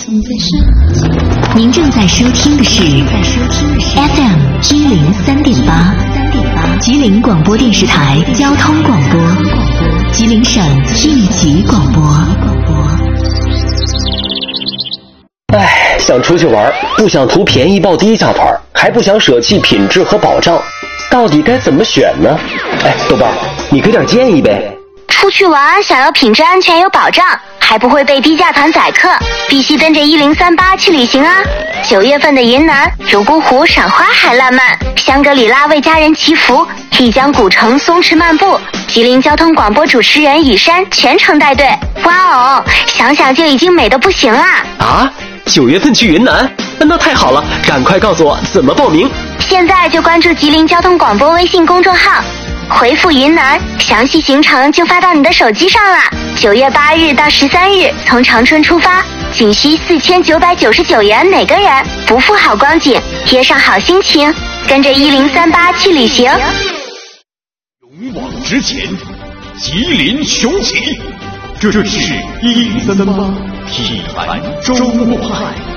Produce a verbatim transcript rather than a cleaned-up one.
您正在收听的是 F M 一零三点八，吉林广播电视台交通广播，吉林省一级广播。 唉，想出去玩，不想图便宜报低价团，还不想舍弃品质和保障，到底该怎么选呢？哎，豆瓣，你给点建议呗。 出去玩想要品质安全有保障，还不会被低价团宰客，必须跟着一零三八去旅行啊！九月份的云南泸沽湖赏花海烂漫，香格里拉为家人祈福，丽江古城松弛漫步，吉林交通广播主持人雨山全程带队。哇哦，想想就已经美得不行啦！ 啊，九月份去云南，那太好了，赶快告诉我怎么报名。 现在就关注吉林交通广播微信公众号，回复云南，详细行程就发到你的手机上啦。九月八日到十三日，从长春出发，仅需四千九百九十九元每个人，不负好光景，贴上好心情，跟着一零三八去旅行。 勇往直前，吉林雄起，这是一零三八体坛周末派。